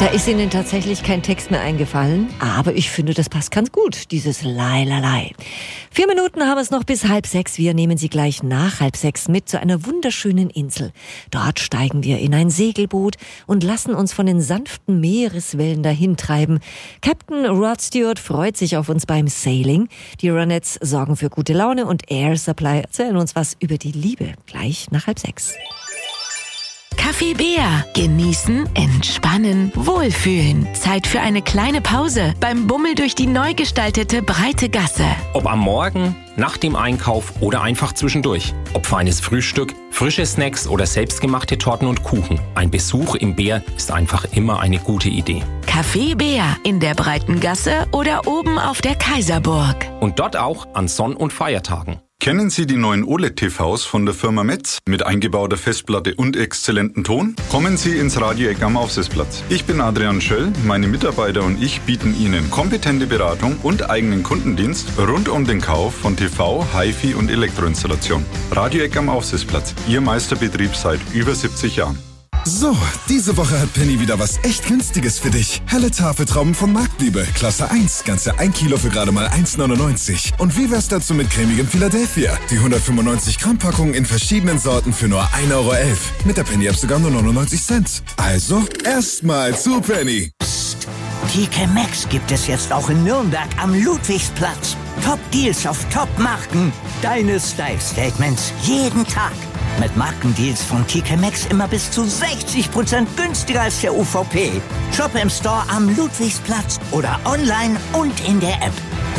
Da ist Ihnen tatsächlich kein Text mehr eingefallen, aber ich finde, das passt ganz gut, dieses Lai. 4 Minuten haben es noch bis 5:30. Wir nehmen Sie gleich nach 5:30 mit zu einer wunderschönen Insel. Dort steigen wir in ein Segelboot und lassen uns von den sanften Meereswellen dahintreiben. Captain Rod Stewart freut sich auf uns beim Sailing. Die Ronettes sorgen für gute Laune und Air Supply erzählen uns was über die Liebe. Gleich nach 5:30. Kaffee Bär. Genießen, entspannen, wohlfühlen. Zeit für eine kleine Pause beim Bummel durch die neu gestaltete breite Gasse. Ob am Morgen, nach dem Einkauf oder einfach zwischendurch. Ob feines Frühstück, frische Snacks oder selbstgemachte Torten und Kuchen. Ein Besuch im Bär ist einfach immer eine gute Idee. Kaffee Bär in der breiten Gasse oder oben auf der Kaiserburg. Und dort auch an Sonn- und Feiertagen. Kennen Sie die neuen OLED-TVs von der Firma Metz mit eingebauter Festplatte und exzellentem Ton? Kommen Sie ins Radioeck am Aufsitzplatz. Ich bin Adrian Schöll, meine Mitarbeiter und ich bieten Ihnen kompetente Beratung und eigenen Kundendienst rund um den Kauf von TV, HiFi und Elektroinstallation. Radioeck am Aufsitzplatz, Ihr Meisterbetrieb seit über 70 Jahren. So, diese Woche hat Penny wieder was echt Günstiges für dich. Helle Tafeltrauben von Marktliebe, Klasse 1, ganze 1 Kilo für gerade mal 1,99. Und wie wär's dazu mit cremigem Philadelphia? Die 195 Gramm Packung in verschiedenen Sorten für nur 1,11 Euro. Mit der Penny-App sogar nur 99 Cent. Also, erstmal zu Penny. Psst. TK Maxx gibt es jetzt auch in Nürnberg am Ludwigsplatz. Top-Deals auf Top-Marken. Deine Style-Statements jeden Tag. Mit Markendeals von TK Maxx immer bis zu 60% günstiger als der UVP. Shoppe im Store am Ludwigsplatz oder online und in der App.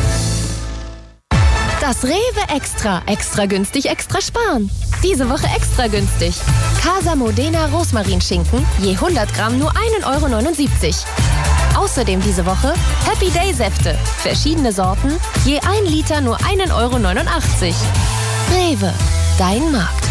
Das Rewe Extra. Extra günstig, extra sparen. Diese Woche extra günstig. Casa Modena Rosmarinschinken, je 100 Gramm nur 1,79 €. Außerdem diese Woche Happy Day Säfte. Verschiedene Sorten, je 1 Liter nur 1,89 €. Rewe, dein Markt.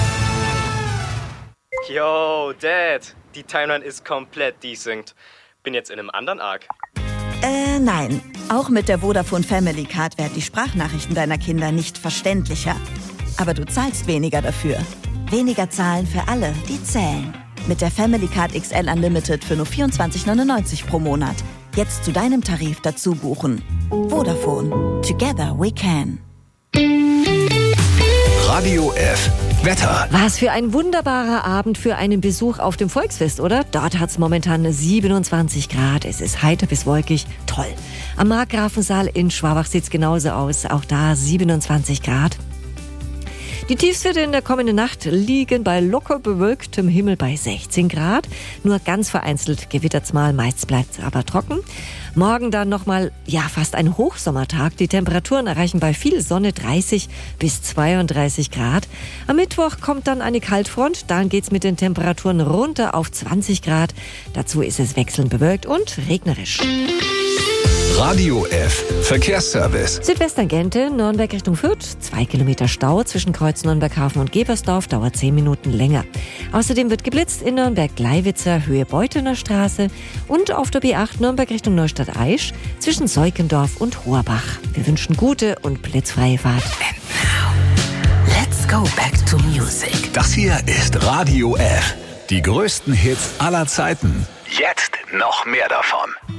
Yo, Dad, die Timeline ist komplett desynced. Bin jetzt in einem anderen Arc. Nein. Auch mit der Vodafone Family Card werden die Sprachnachrichten deiner Kinder nicht verständlicher. Aber du zahlst weniger dafür. Weniger zahlen für alle, die zählen. Mit der Family Card XL Unlimited für nur 24,99 € pro Monat. Jetzt zu deinem Tarif dazu buchen. Vodafone. Together we can. Radio F. Wetter. Was für ein wunderbarer Abend für einen Besuch auf dem Volksfest, oder? Dort hat es momentan 27 Grad. Es ist heiter bis wolkig. Toll. Am Markgrafensaal in Schwabach sieht es genauso aus. Auch da 27 Grad. Die Tiefstwerte in der kommenden Nacht liegen bei locker bewölktem Himmel bei 16 Grad. Nur ganz vereinzelt gewittert's mal, meist bleibt's aber trocken. Morgen dann nochmal, fast ein Hochsommertag. Die Temperaturen erreichen bei viel Sonne 30 bis 32 Grad. Am Mittwoch kommt dann eine Kaltfront. Dann geht's mit den Temperaturen runter auf 20 Grad. Dazu ist es wechselnd bewölkt und regnerisch. Radio F. Verkehrsservice. Südwesttangente, Nürnberg Richtung Fürth. 2 Kilometer Stau zwischen Kreuz Nürnberghafen und Gebersdorf, dauert 10 Minuten länger. Außerdem wird geblitzt in Nürnberg-Gleiwitzer, Höhe Beutener Straße und auf der B8 Nürnberg Richtung Neustadt-Aisch zwischen Seukendorf und Hoherbach. Wir wünschen gute und blitzfreie Fahrt. And now, let's go back to music. Das hier ist Radio F. Die größten Hits aller Zeiten. Jetzt noch mehr davon.